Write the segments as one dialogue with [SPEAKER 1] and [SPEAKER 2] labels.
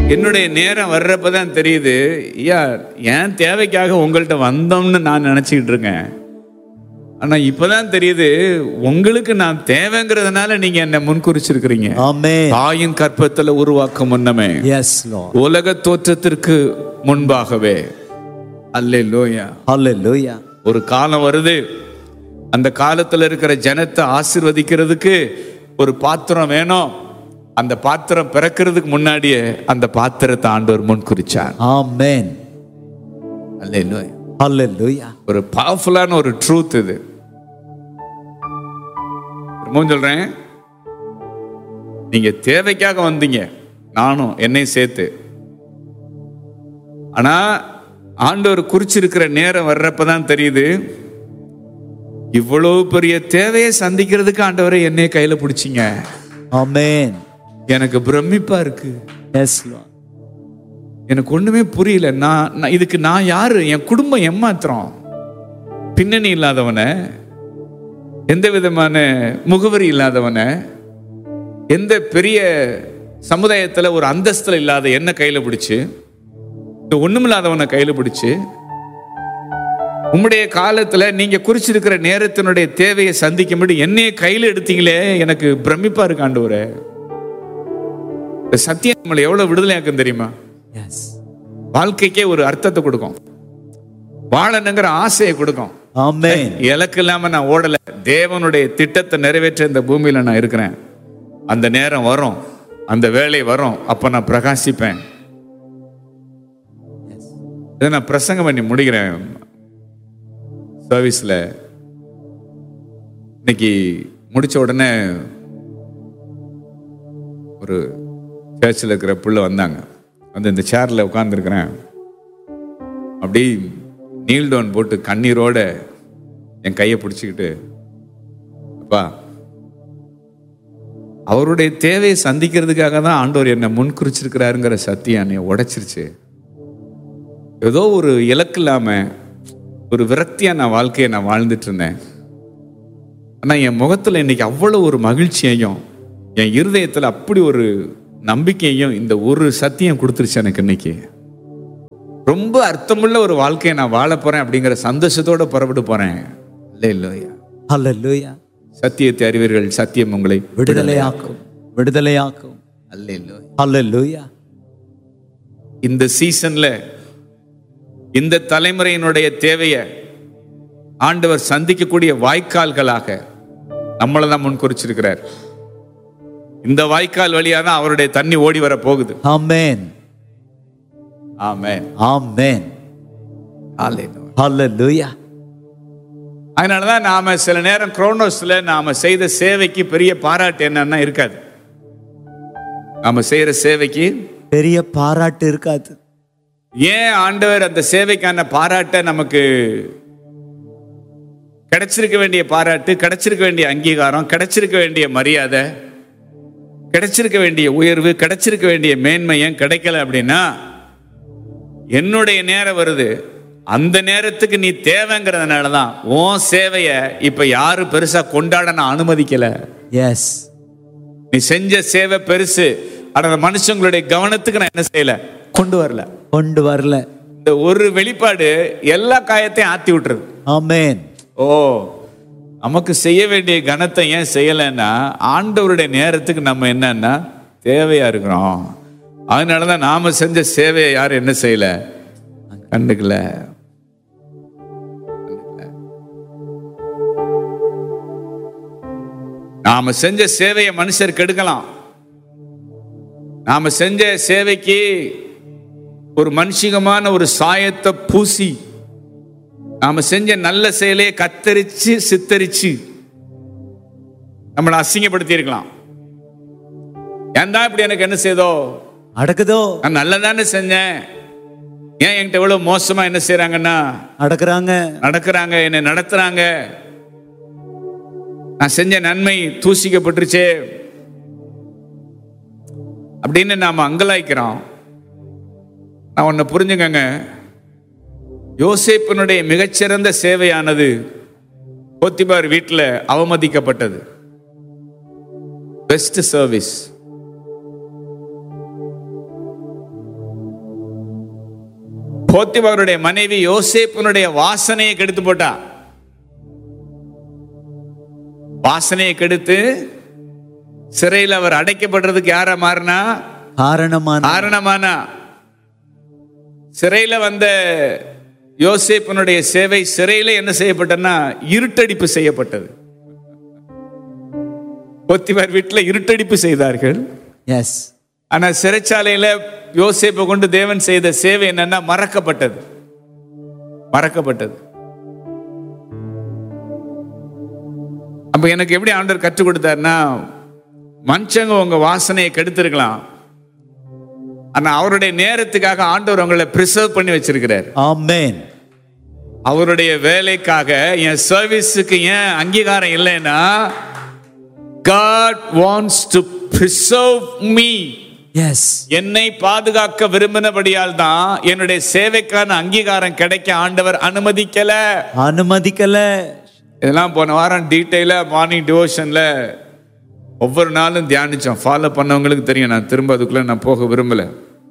[SPEAKER 1] என்னுடைய நேரம் வர்றப்பதான் தெரியுது, ஐயா என் தேவைக்காக உங்கள்கிட்ட வந்தோம்னு நான் நினைச்சுக்கிட்டு இருக்கேன். ஆனா இப்பதான் தெரியுது, உங்களுக்கு நான் தேவைங்கிறதுனால நீங்க என்ன முன்குறிச்சிருக்கிறீங்க.
[SPEAKER 2] ஆமென்.
[SPEAKER 1] தாயின் கற்பத்துல உருவாக்கும் முன்னமே,
[SPEAKER 2] எஸ் லார்ட்,
[SPEAKER 1] உலக தோற்றத்திற்கு முன்பாகவே. அல்லேலூயா,
[SPEAKER 2] ஹalleluya.
[SPEAKER 1] ஒரு காலம் வருது, அந்த காலத்துல இருக்கிற ஜனத்தை ஆசீர்வதிக்கிறதுக்கு ஒரு பாத்திரம் வேணும். அந்த பாத்திரம் பிறக்கிறதுக்கு முன்னாடியே அந்த பாத்திரத்தை ஆண்டவர் முன்குறிச்சார்.
[SPEAKER 2] ஆமென்.
[SPEAKER 1] அல்லேலூயா,
[SPEAKER 2] ஹalleluya.
[SPEAKER 1] ஒரு பவர்ஃபுல்லான ஒரு ட்ரூத் இது. திரும்பவும் சொல்றேன், நீங்க தேவைக்காக வந்தீங்க, நானும் என்னையும் சேர்த்து. ஆனா ஆண்டவர் குறிச்சிருக்கிற நேரம் வர்றப்பதான் தெரியுது, இவ்வளவு பெரிய தேவையை சந்திக்கிறதுக்கு ஆண்டவரை என்னைய கையில பிடிச்சிங்க.
[SPEAKER 2] ஆமென்.
[SPEAKER 1] எனக்கு பிரமிப்பா இருக்கு.
[SPEAKER 2] S Lord.
[SPEAKER 1] எனக்கு ஒண்ணுமே புரியல. நான் இதுக்கு நான் யாரு? என் குடும்பம் ஏமாத்திரம், பின்னணி இல்லாதவன, எந்த விதமான முகவரி இல்லாதவன, எந்த பெரிய சமுதாயத்துல ஒரு அந்தஸ்துல இல்லாத என்ன கையில பிடிச்சு, ஒண்ணுமில்லாதவனை கையில பிடிச்சு, உம்முடைய காலத்துல நீங்க குறிச்சிருக்கிற நேரத்தினுடைய தேவையை சந்திக்கும்படி என்னைய கையில எடுத்தீங்களே, எனக்கு பிரமிப்பா இருக்கு ஆண்டவரே. இந்த சத்தியம் நம்மளை எவ்வளவு விடுதலையாக்கும் தெரியுமா?
[SPEAKER 2] எஸ்.
[SPEAKER 1] வாழ்க்கைக்கே ஒரு அர்த்தத்தை கொடுக்கும், வாழணுங்கிற ஆசையை கொடுக்கும்.
[SPEAKER 2] ஆமென்.
[SPEAKER 1] இலக்கு இல்லாம நான் ஓடல, தேவனுடைய திட்டத்தை நிறைவேற்ற இந்த பூமியில நான் இருக்கிறேன். அந்த நேரம் வரும், அந்த வேலை வரும், அப்ப நான் பிரகாசிப்பேன். இதை நான் பிரசங்கம் பண்ணி முடிக்கிறேன். சர்வீஸ்ல இன்னைக்கு முடிச்ச உடனே ஒரு சர்ச்சில் இருக்கிற புள்ள வந்தாங்க. வந்து இந்த சேர்ல உட்கார்ந்துருக்கிறேன், அப்படி நீல் டவுன் போட்டு கண்ணீரோட என் கையை பிடிச்சிக்கிட்டு, அப்பா அவருடைய தேவையை சந்திக்கிறதுக்காக தான் ஆண்டவர் என்னை முன்குறிச்சிருக்கிறாருங்கிற சத்தியம் என்னை உடைச்சிருச்சு. ஏதோ ஒரு இலக்கு இல்லாம ஒரு விரக்தியா நான் வாழ்க்கையை நான் வாழ்ந்துட்டு இருந்தேன். ஆனா என் முகத்துல இன்னைக்கு அவ்வளவு ஒரு மகிழ்ச்சியையும் என் இருதயத்துல அப்படி ஒரு நம்பிக்கையையும் இந்த ஒரு சத்தியம் கொடுத்துருச்சு எனக்கு. இன்னைக்கு ரொம்ப அர்த்தமுள்ள ஒரு வாழ்க்கையை நான் வாழ போறேன் அப்படிங்கிற சந்தோஷத்தோட புறப்பட்டு போறேன். அல்லேலூயா,
[SPEAKER 2] ஹalleluya.
[SPEAKER 1] சத்தியத்தை அறிவீர்கள், சத்தியம் உங்களை
[SPEAKER 2] விடுதலையாக்கும், விடுதலையாக்கும்.
[SPEAKER 1] அல்லேலூயா.
[SPEAKER 2] ஹalleluya.
[SPEAKER 1] இந்த சீசன்ல இந்த தலைமுறையினுடைய தேவையை ஆண்டவர் சந்திக்கக்கூடிய வாய்க்கால்களாக நம்மளை தான் முன்குறிச்சிருக்கிறார். இந்த வாய்க்கால் வழியா தான் அவருடைய தண்ணி ஓடி வர போகுது.
[SPEAKER 2] ஆமென்.
[SPEAKER 1] ஆமென்,
[SPEAKER 2] ஆமென்.
[SPEAKER 1] ஹalleluya.
[SPEAKER 2] ஹalleluya.
[SPEAKER 1] அதனாலதான் நாம சில நேரம் குரோனோஸ்ல நாம செய்த சேவைக்கு பெரிய பாராட்டு என்னன்னா இருக்காது. நாம செய்யற சேவைக்கு
[SPEAKER 2] பெரிய பாராட்டு இருக்காது.
[SPEAKER 1] ஏன் ஆண்டவர் அந்த சேவைக்கான பாராட்ட நமக்கு கிடைச்சிருக்க வேண்டிய பாராட்டு, கிடைச்சிருக்க வேண்டிய அங்கீகாரம், கிடைச்சிருக்க வேண்டிய மரியாதை, கிடைச்சிருக்க வேண்டிய உயர்வு, கிடைச்சிருக்க வேண்டிய மேன்மை ஏன் கிடைக்கல அப்படின்னா, என்னுடைய நேரம் வருது, அந்த நேரத்துக்கு நீ தேவைங்கிறதுனாலதான் உன் சேவைய இப்ப யாரும் பெருசா கொண்டாட நான் அனுமதிக்கல.
[SPEAKER 2] எஸ்.
[SPEAKER 1] நீ செஞ்ச சேவை பெருசு, ஆனா மனுஷங்களுடைய கவனத்துக்கு நான் என்ன செய்யல, கொண்டு வரல. இந்த ஒரு வெளிப்பாடு எல்லா காயத்தையும் ஆத்தி விட்டுருது.
[SPEAKER 2] ஆமென்.
[SPEAKER 1] ஓ, நமக்கு செய்ய வேண்டிய கனத்தை ஏன் செய்யலைன்னா, ஆண்டவருடைய நேரத்துக்கு நம்ம என்னன்னா தேவையா இருக்கிறோம். அதனாலதான் நாம செஞ்ச சேவையை யாரும் என்ன செய்யல, கண்டுக்கல. நாம செஞ்ச சேவையை மனுஷர் கெடுக்கலாம். நாம செஞ்ச சேவைக்கு ஒரு மனுஷிகமான ஒரு சாயத்தை பூசி நாம செஞ்ச நல்ல செயலையை கத்தரிச்சு சித்தரிச்சு நம்மளை அசிங்கப்படுத்தி இருக்கலாம். ஏன் தான் இப்படி எனக்கு என்ன செய்தோ
[SPEAKER 2] அடக்குதோ,
[SPEAKER 1] நான் நல்லதானே செஞ்சேன், ஏன் என்கிட்ட எவ்வளவு மோசமா என்ன செய்யறாங்கன்னா நடக்கிறாங்க, என்னை நடத்துறாங்க, நான் செஞ்ச நன்மை தூசிக்கப்பட்டுருச்சே அப்படின்னு நாம அங்கலாய்க்கிறோம். நான் ஒன்னு புரிஞ்சுக்கங்க, யோசேப்பினுடைய மிகச்சிறந்த சேவையானது போத்திபார் வீட்டில் அவமதிக்கப்பட்டது. Best service. போத்திபாருடைய மனைவி யோசேப்பினுடைய வாசனையை கெடுத்து போட்டா. வாசனையை கெடுத்து சிறையில் அவர் அடைக்கப்படுறதுக்கு யாரா மாறினா? காரணமானா. சிறையில வந்த யோசேப்பினுடைய சேவை சிறையில என்ன செய்யப்பட்டனா? இருட்டடிப்பு செய்யப்பட்டது. போத்திபார் வீட்டில் இருட்டடிப்பு செய்தார்கள்.
[SPEAKER 2] எஸ்.
[SPEAKER 1] ஆனா சிறைச்சாலையில யோசேப்பை கொண்டு தேவன் செய்த சேவை என்னன்னா மறக்கப்பட்டது. அப்ப எனக்கு எப்படி ஆண்டவர் கற்றுக் கொடுத்தாருன்னா, மனுஷங்க உங்க வாசனையை கெடுத்திருக்கலாம், ஆனா அவருடைய நேரத்துக்காக ஆண்டவர் உங்களை பிரிசர்வ் பண்ணி வச்சிருக்கிறார்.
[SPEAKER 2] ஆமென்.
[SPEAKER 1] அவருடைய வேலைக்காக என் சர்வீஸுக்கு ஏன் அங்கீகாரம் இல்லைன்னா, God wants to preserve me.
[SPEAKER 2] Yes.
[SPEAKER 1] என்னை பாதுகாக்க விரும்பினபடியால் தான் என்னுடைய சேவைக்கான அங்கீகாரம் கிடைக்க ஆண்டவர் அனுமதிக்கல. இதெல்லாம் போன வாரம் டீட்டெயிலா மார்னிங் டிவோஷன்ல ஒவ்வொரு நாளும் தியானிச்சோம். ஃபாலோ பண்ணவங்களுக்கு தெரியும். நான் திரும்ப அதுக்குள்ள நான் போக விரும்பல.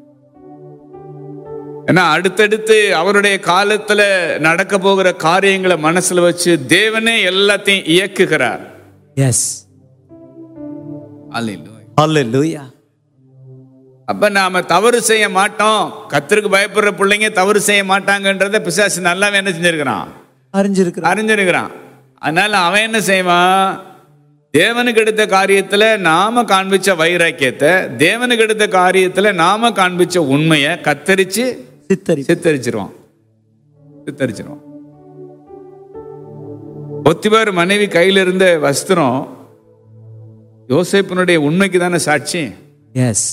[SPEAKER 1] ஏன்னா அடுத்தடுத்து அவருடைய காலத்துல நடக்க போகிற காரியங்களை மனசுல வச்சு தேவனே எல்லாத்தையும் இயக்குகிறார்.
[SPEAKER 2] எஸ். ஹல்லேலூயா.
[SPEAKER 1] அப்ப நாம தவறு செய்ய மாட்டோம். கர்த்தருக்கு பயப்படுற பிள்ளைங்க தவறு செய்ய மாட்டாங்கன்றத பிசாசு நல்லாவே என்ன செஞ்சிருக்கிறான்? அறிஞ்சிருக்கிறான். அதனால அவன் என்ன செய்வான்? தேவனுக்கு எடுத்த காரியத்துல நாம காண்பிச்ச வைராக்கியத்தை, தேவனுக்கு எடுத்த காரியத்துல நாம காண்பிச்ச உண்மையை கத்தரிச்சு சித்தரிச்சிருவான். போத்திபார் மனைவி கையில இருந்த வஸ்திரம் யோசேப்பினுடைய உண்மைக்கு தானே சாட்சி.
[SPEAKER 2] எஸ்.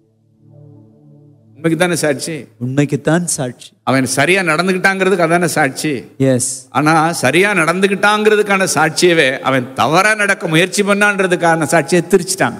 [SPEAKER 1] உண்மைக்குத்தான் சாட்சி. அவன் சரியா நடந்துகிட்டாங்கிறதுக்கு அதான சாட்சி.
[SPEAKER 2] எஸ்.
[SPEAKER 1] ஆனா சரியா நடந்துகிட்டாங்கிறதுக்கான சாட்சியவே அவன் தவறா நடக்க முயற்சி பண்ணான்றதுக்கான சாட்சியை திரிச்சிட்டான்.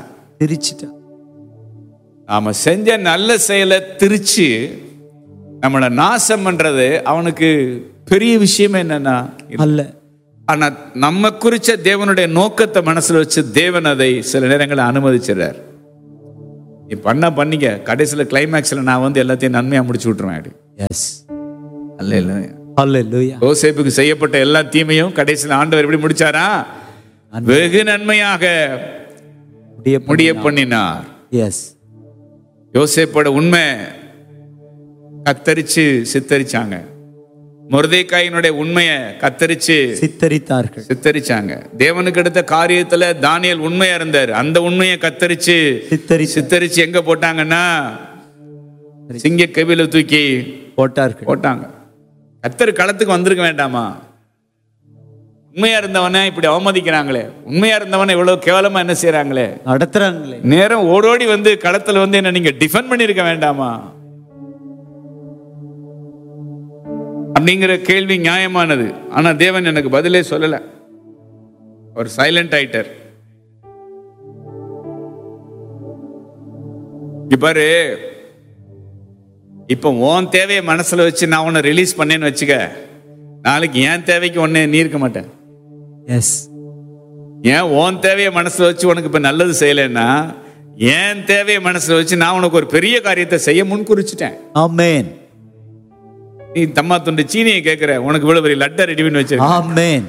[SPEAKER 1] நாம செஞ்ச நல்ல செயலை திரிச்சு நம்மளை நாசம் பண்றது அவனுக்கு பெரிய விஷயம் என்னன்னா அல்ல. ஆனா நம்ம குறிச்ச தேவனுடைய நோக்கத்தை மனசுல வச்சு தேவன் அதை சில நேரங்களில் அனுமதிச்சிடறார். நீ பண்ணிக்க, கடைசியில் கிளைமேக்ஸ்ல நான் வந்து எல்லாத்தையும் நன்மையா முடிச்சு விட்டுருவேன்.
[SPEAKER 2] எஸ்.
[SPEAKER 1] அல்லேலூயா. யோசேப்புக்கு செய்யப்பட்ட எல்லா தீமையும் கடைசியில் ஆண்டவர் எப்படி முடிச்சாரா? வெகு நன்மையாக முடிய பண்ணினார்.
[SPEAKER 2] எஸ்.
[SPEAKER 1] யோசேப்போட உண்மை கத்தரிச்சு சித்தரிச்சாங்க. மொர்தெகாயினுடைய உண்மையை கத்தரிச்சு சித்தரிச்சாங்க. தேவனுக்கு எடுத்த காரியத்துல தானியேல் உண்மையா இருந்தார். அந்த உண்மையை கத்தரிச்சு சித்தரிச்சு எங்க போட்டாங்கன்னா சிங்க கவில தூக்கி போட்டாங்க. கத்தர் களத்துக்கு வந்திருக்க வேண்டாமா? உண்மையா இருந்தவனை இப்படி அவமதிக்கிறாங்களே, உண்மையா இருந்தவனை இவ்வளவு கேவலமா என்ன செய்யறாங்களே,
[SPEAKER 2] நடத்துறாங்களே,
[SPEAKER 1] நேரம் ஓடோடி வந்து களத்துல வந்து என்ன நீங்க டிஃபெண்ட் பண்ணிருக்க வேண்டாமா அப்படிங்கிற கேள்வி நியாயமானது. ஆனா தேவன் எனக்கு பதிலே சொல்லல. ஒரு சைலண்ட் ஆயிட்டார். பாரு, இப்ப உன் தேவையை மனசுல வச்சு நான் உன்னை ரிலீஸ் பண்ணேன்னு வச்சுக்க, நாளைக்கு என் தேவைக்கு ஒன்னே நீ இருக்க மாட்டேன்.
[SPEAKER 2] எஸ்.
[SPEAKER 1] ஏன் உன் தேவையை மனசுல வச்சு உனக்கு இப்ப நல்லது செய்யலன்னா, என் தேவையை மனசுல வச்சு நான் உனக்கு ஒரு பெரிய காரியத்தை செய்ய முன்குறிச்சிட்டேன்.
[SPEAKER 2] ஆமென்.
[SPEAKER 1] நீ தம்மா துண்டு சீனியை கேட்கிற, உனக்கு இவ்வளவு பெரிய லட்டை ரெடி பண்ணி வச்சிருக்க.
[SPEAKER 2] ஆமென்.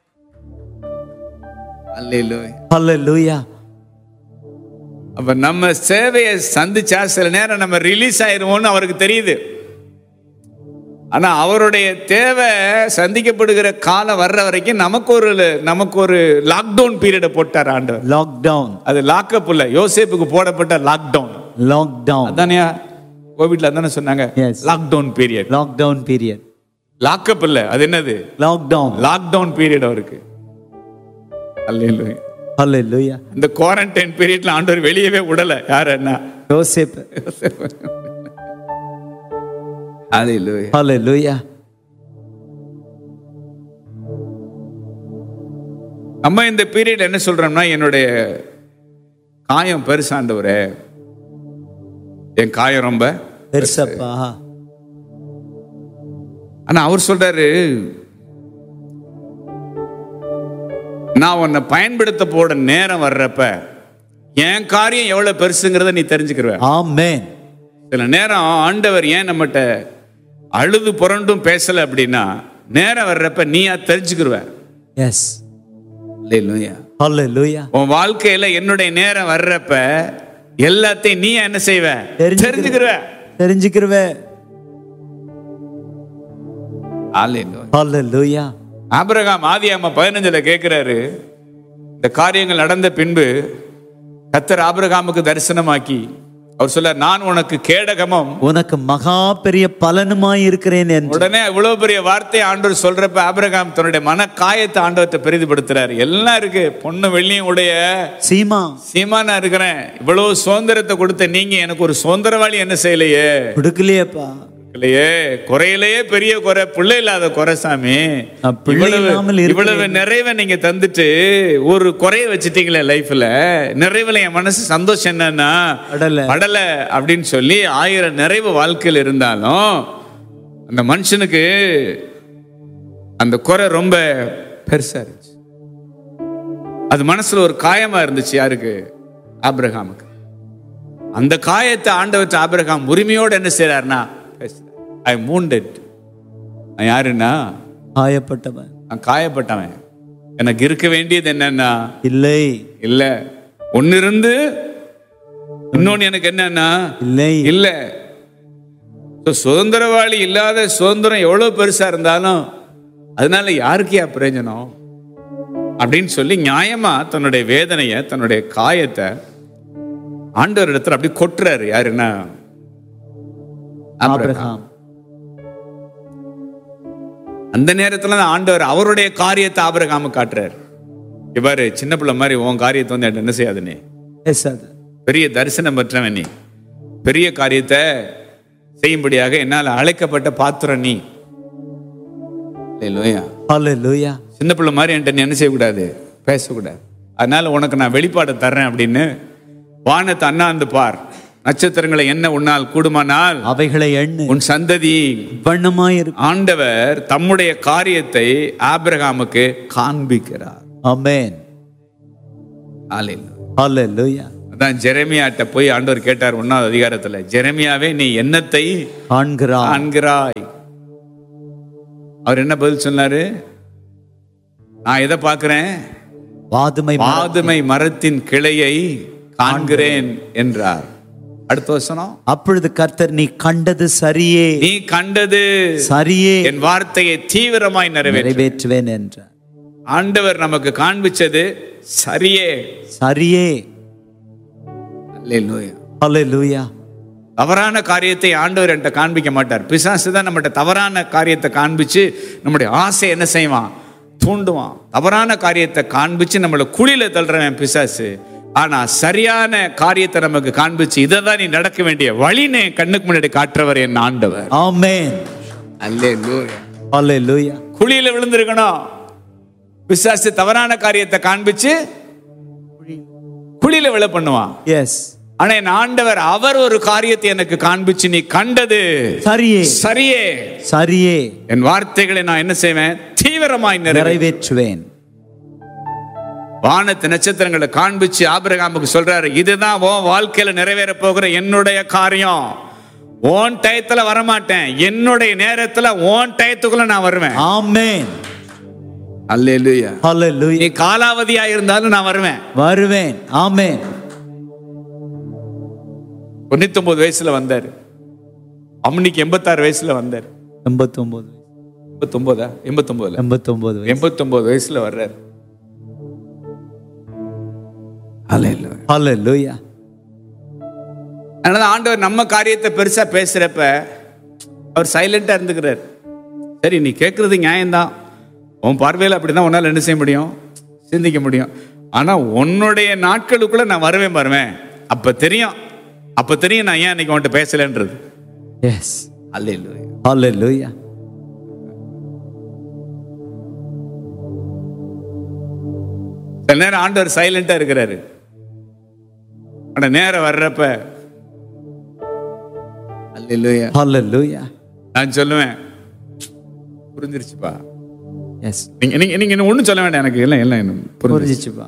[SPEAKER 1] அல்லேலூயா. அப்ப நம்ம சேவையை சந்திச்சா சில நேரம் நம்ம ரிலீஸ் ஆயிருவோம்னு அவருக்கு தெரியுது. ஆனா அவருடைய தேவை சந்திக்கப்படுகிற காலம் வர்ற வரைக்கும் நமக்கு ஒரு லாக்டவுன் பீரியட் போட்டார் ஆண்டவர்.
[SPEAKER 2] லாக்டவுன்.
[SPEAKER 1] அது லாக்அப் இல்ல, யோசேப்புக்கு போடப்பட்ட லாக்டவுன். அதானே கோவிட்ல அதானே சொன்னாங்க, லாக்டவுன் பீரியட். லாக்அப் இல்ல, அது என்னது? லாக்டவுன் பீரியட் அவருக்கு.
[SPEAKER 2] அல்லேலூயா.
[SPEAKER 1] இந்த குவாரண்டைன் பீரியட்ல ஆண்டவர் வெளியவே விடல. யார்? என்ன?
[SPEAKER 2] யோசேப்பு.
[SPEAKER 1] அல்லேலூயா. நம்ம இந்த பீரியட் என்ன சொல்றோம்னா, என்னுடைய காயம் பெருசாண்டவரே, என் காயம் ரொம்ப
[SPEAKER 2] பெருசப்பா.
[SPEAKER 1] ஆனா அவர் சொல்றாரு, நான் உன்னை பயன்படுத்த போட நேரம் வர்றப்ப என் காரியம் எவ்வளவு பெருசுங்கிறத நீ தெரிஞ்சுக்கிற.
[SPEAKER 2] ஆமென்.
[SPEAKER 1] சில நேரம் ஆண்டவர் ஏன் நம்மகிட்ட அழுது புரண்டும் பேசல அப்படின்னா நேரம் வர்றப்ப நீயா தெரிஞ்சுக்கிருவ.
[SPEAKER 2] எஸ்.
[SPEAKER 1] அல்லேலூயா.
[SPEAKER 2] ஹalleluya.
[SPEAKER 1] உன் வாழ்க்கையில என்னுடைய நேரம் வர்றப்ப எல்லாத்தையும் நீ என்ன செய்வ? தெரிஞ்சுக்கிருவ.
[SPEAKER 2] ஹalleluya.
[SPEAKER 1] ஆபிரகாம் ஆதியாகமம் 15 கேட்கிறாரு, இந்த காரியங்கள் நடந்த பின்பு கர்த்தர் ஆபிரகாமுக்கு தரிசனமாக்கி அவர் சொல்ல, நான் உனக்கு கேடகமும்
[SPEAKER 2] உனக்கு மகா பெரிய பலனுமாய் இருக்கிறேன் என்று.
[SPEAKER 1] உடனே இவ்வளவு பெரிய வார்த்தை ஆண்டவர் சொல்றப்ப ஆபிரகாம் தன்னுடைய மன காயத்தை ஆண்டவர்கிட்ட பெரிதுபடுத்துறாரு. எல்லாம் இருக்கு, பொண்ணு வெள்ளியும் உடைய சீமா நான் இருக்கிறேன், இவ்வளவு சுதந்திரத்தை கொடுத்த நீங்க எனக்கு ஒரு சுதந்திரவாளி என்ன செய்யலையே,
[SPEAKER 2] கொடுக்கலையேப்பா,
[SPEAKER 1] குறையிலேயே பெரிய குறை, பிள்ளை இல்லாத குறை சாமி, இவ்வளவு நிறைவை நீங்க தந்துட்டு ஒரு குறைய வச்சுட்டீங்களே லைஃப்ல, நிறைவுல என் மனசு சந்தோஷம் என்னன்னா படல அப்படின்னு சொல்லி 1000 நிறைவு வாழ்க்கையில் இருந்தாலும் அந்த மனுஷனுக்கு அந்த குறை ரொம்ப பெருசா இருந்துச்சு. அது மனசுல ஒரு காயமா இருந்துச்சு. யாருக்கு? ஆபிரகாமுக்கு. அந்த காயத்தை ஆண்டவர் ஆபிரகாம் உரிமையோடு என்ன செய்யறாருன்னா, I am wounded. நான் யாருன்னா
[SPEAKER 2] காயப்பட்டவன்.
[SPEAKER 1] நான் காயப்பட்டவன். எனக்கு இருக்க வேண்டியது என்னன்னா இல்ல ஒன்னு இருந்து இன்னொன்னு எனக்கு என்னன்னா இல்ல. சுதந்திரவாளி இல்லாத சுதந்திரம் எவ்வளவு பெருசா இருந்தாலும் அதனால யாருக்கே பிரயோஜனம் அப்படின்னு சொல்லி நியாயமா தன்னுடைய வேதனைய, தன்னுடைய காயத்தை ஆண்டவர் இடத்துல அப்படி கொட்டுறாரு. யாருன்னா ஆபிரகாம். அந்த நேரத்துல ஆண்டவர் அவருடைய காரியத்தை ஆபிரகாமுக்கு காட்டுறாரு. இவ்வாறு சின்ன பிள்ளை மாதிரி உன் காரியத்தை வந்து என்ன செய்யாது, நீ பெரிய தரிசனம் பெற்றவன், நீ பெரிய காரியத்தை செய்யும்படியாக என்னால் அழைக்கப்பட்ட பாத்திரம் நீ. சின்ன பிள்ளை மாதிரி என்கிட்ட நீ என்ன செய்யக்கூடாது, பேசக்கூடாது. அதனால உனக்கு நான் வெளிப்பாடு தர்றேன் அப்படின்னு வானத்தை அண்ணாந்து பார், நட்சத்திரங்களை என்ன உன்னால் கூடுமானால் அவைகளை எண்ணு, உன் சந்ததி வண்ணமாயிருக்கும். ஆண்டவர் தம்முடைய காரியத்தை ஆபிரகாமுக்கு காண்பிக்கிறார். ஆமென். ஹல்லேலூயா. அதான் ஜெரமியாட்ட போய் ஆண்டவர் கேட்டார் 1ஆவது அதிகாரத்துல, ஜெரமியாவே நீ என்னத்தை காண்கிறாய்? அவர் என்ன பதில் சொன்னாரு? நான் எதை பார்க்கிறேன்? வாதுமை மரத்தின் கிளையை காண்கிறேன் என்றார். அடுத்த வசனம், அப்பொழுது கர்த்தர் நீ கண்டது சரியே, என் வார்த்தையை தீவிரமாய் நிறைவேற்றுவேன் என்றார். ஆண்டவர் நமக்கு காண்பிச்சது சரியே. அல்லேலூயா. தவறான காரியத்தை ஆண்டவர் என்கிட்ட காண்பிக்க மாட்டார். பிசாசு தான் நம்மகிட்ட தவறான காரியத்தை காண்பிச்சு நம்முடைய ஆசை என்ன செய்வான், தூண்டுவான். தவறான காரியத்தை காண்பிச்சு நம்மளை குழியில தள்ளுறவன் பிசாசு. ஆனா சரியான காரியத்தை நமக்கு காண்பிச்சு இதான் நீ நடக்க வேண்டிய வழினே கண்ணுக்கு முன்னாடி காட்டுறவர் என் ஆண்டவர். ஆமென். அல்லேலூயா. அல்லேலூயா. குழியில விழுந்திருக்கணும். பிசாசு தவறான காரியத்தை காண்பிச்சு குழியில விழ பண்ணுவான். எஸ். ஆனா என் ஆண்டவர் அவர் ஒரு காரியத்தை எனக்கு காண்பிச்சு நீ கண்டது சரியே, என் வார்த்தைகளை நான் என்ன செய்வேன், தீவிரமாய் நிறைவேற்றுவேன். வானத்து நட்சத்திரங்களை காண்பிச்சு ஆபிரகாமுக்கு சொல்றாரு, இதுதான் உன் வாழ்க்கையில நிறைவேற போகிற என்னுடைய காரியம். உன் டயத்துல வரமாட்டேன், என்னுடைய நேரத்துல உன் டயத்துக்குள்ள நான் வருவேன். ஆமென். அல்லேலூயா. அல்லேலூயா. நீ காலாவதியா இருந்தாலும் நான் வருவேன். ஆமென். 99 வயசுல வந்தாரு. அம்னிக்கு 86 வயசுல வந்தாரு. 89 வயசுல வர்றாரு. ஹல்லேலூயா. அதனால ஆண்டவர் நம்ம காரியத்தை பெருசா பேசுறப்ப அவர் சைலண்டா இருந்துக்கிறார். சரி, நீ கேட்கறது நியாயம்தான், உன் பார்வையில் அப்படிதான் உன்னால என்ன செய்ய முடியும், சிந்திக்க முடியும். ஆனா உன்னுடைய நாட்களுக்குள்ள நான் வருவேன். அப்ப தெரியும் நான் ஏன் அன்னைக்கு உன்கிட்ட பேசலன்றது. எஸ். அல்லேலூயா. அல்லேலூயா. சில நேரம் ஆண்டவர் சைலண்டா இருக்கிறாரு. ஆனா நேரம் வர்றப்ப அல்லேலூயா. அல்லேலூயா. நான் சொல்லுவேன், புரிஞ்சிருச்சுப்பா. எஸ். நீங்க ஒண்ணும் சொல்ல வேண்டாம், எனக்கு எல்லாம் புரிஞ்சிருச்சுப்பா.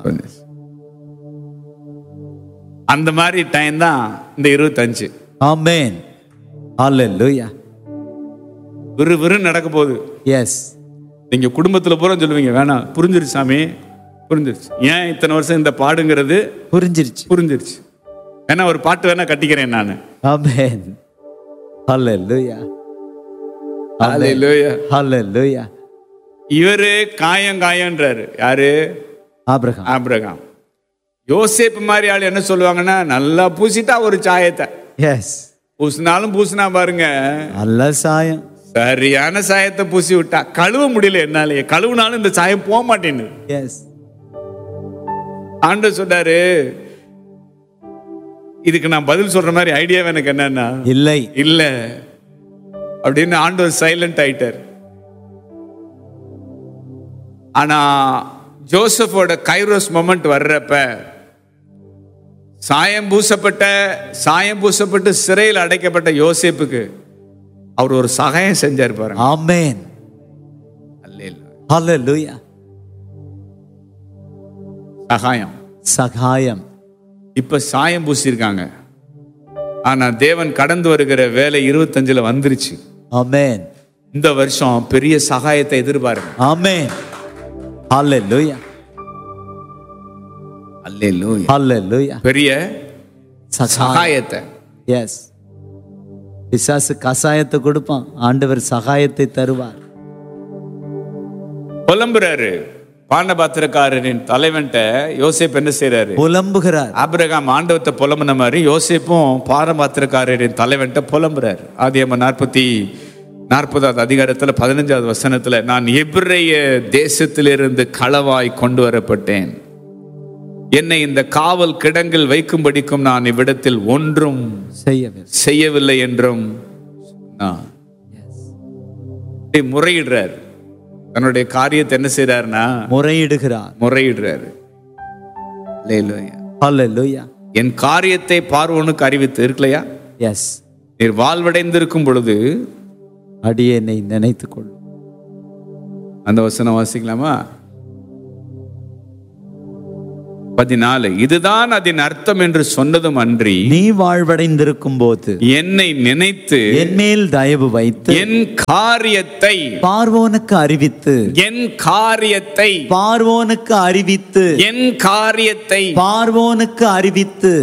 [SPEAKER 1] அந்த மாதிரி டைம் தான் இந்த 25. ஆமென். அல்லேலூயா. விறு நடக்க போகுது.
[SPEAKER 2] எஸ்.
[SPEAKER 1] நீங்க குடும்பத்துல பூரா சொல்லுவீங்க, வேணாம், புரிஞ்சிருச்சு சாமி, புரிஞ்சிருச்சு. ஏன் இத்தனை வருஷம் இந்த பாடுங்கிறது புரிஞ்சிருச்சு. வேணா ஒரு பாட்டு வேணா கட்டிக்கிறேன் நான்.
[SPEAKER 2] ஆமென். ஹல்லேலூயா.
[SPEAKER 1] ஹல்லேலூயா.
[SPEAKER 2] ஹல்லேலூயா.
[SPEAKER 1] இவரு காயன்றாரு. யாரு? ஆபிரகாம். யோசேப்பு மாதிரி ஆள் என்ன சொல்லுவாங்கன்னா, நல்லா பூசிட்டா ஒரு சாயத்தை.
[SPEAKER 2] எஸ்.
[SPEAKER 1] பூசினாலும் பூசினா பாருங்க,
[SPEAKER 2] நல்ல சாயம்,
[SPEAKER 1] சரியான சாயத்தை பூசி விட்டா. கழுவ முடியல என்னாலே, கழுவுனாலும் இந்த சாயம் போக மாட்டேன்னு.
[SPEAKER 2] எஸ்.
[SPEAKER 1] ஆண்டவர் சொன்னாரு, இதுக்கு நான் பதில் சொல்ற மாதிரி ஐடியா எனக்கு என்னன்னா இல்ல அப்படின்னு ஆண்டவர் சைலண்ட் ஆயிட்டார். ஆனா ஜோசப்போட கைரோஸ் மொமெண்ட் வர்றப்ப சாயம் பூசப்பட்டு சிறையில் அடைக்கப்பட்ட யோசேப்புக்கு அவர் ஒரு சகாயம் செஞ்சார் பாருங்க.
[SPEAKER 2] ஆமென். ஹல்லேலூயா. சகாயம்.
[SPEAKER 1] இப்ப சாயம் பூசிருக்காங்க. ஆனா தேவன் கடந்து வருகிற வேலை 25 வந்துருச்சு.
[SPEAKER 2] ஆமென்.
[SPEAKER 1] இந்த வருஷம் பெரிய சகாயத்தை எதிர்பாருங்க.
[SPEAKER 2] ஆமென். ஹல்லேலூயா.
[SPEAKER 1] அல்லேலூயா.
[SPEAKER 2] ஹல்லேலூயா.
[SPEAKER 1] பெரிய சகாயத்தை.
[SPEAKER 2] எஸ். பிசாசு கசாயத்தை கொடுப்பான், ஆண்டவர் சகாயத்தை தருவார்.
[SPEAKER 1] புலம்புறாரு. பானபாத்திரக்காரரின் தலைவன்ட்ட யோசேப்பு என்ன செய்யறாரு?
[SPEAKER 2] புலம்புகிறார்.
[SPEAKER 1] ஆபிரகாம் ஆண்டவத்தை புலம்புன மாதிரி யோசேப்பும் பானபாத்திரக்காரரின் தலைவன்ட்ட புலம்புறாரு. ஆதியாகமம் 40வது அதிகாரத்துல 15வது வசனத்துல, நான் எபிரேய தேசத்திலிருந்து களவாய் கொண்டு வரப்பட்டேன், என்னை இந்த காவல் கிடங்கில் வைக்கும்படிக்கும் நான் இவ்விடத்தில் ஒன்றும் செய்யவில்லை என்றும் முறையிடுறார். தன்னுடைய காரியத்தை என்ன செய்யறாருன்னா முறையிடுறாரு.
[SPEAKER 2] ஹல்லேலூயா.
[SPEAKER 1] என் காரியத்தை பார்வோனுக்கு அறிவித்து இருக்கலையா?
[SPEAKER 2] எஸ்.
[SPEAKER 1] நீர் வாழ்வடைந்திருக்கும் பொழுது
[SPEAKER 2] அடியேனை நினைத்துக் கொள்.
[SPEAKER 1] அந்த வசனம் வாசிக்கலாமா? 14. இதுதான் அதன் அர்த்தம் என்று சொன்னதும் அன்றி,
[SPEAKER 2] நீ வாழ்வடைந்திருக்கும் போது
[SPEAKER 1] என்னை நினைத்து
[SPEAKER 2] என் மேல் தயவு வைத்து
[SPEAKER 1] என் காரியத்தை
[SPEAKER 2] பார்வோனுக்கு அறிவித்து
[SPEAKER 1] என் காரியத்தை
[SPEAKER 2] பார்வோனுக்கு அறிவித்து
[SPEAKER 1] என் காரியத்தை
[SPEAKER 2] பார்வோனுக்கு அறிவித்து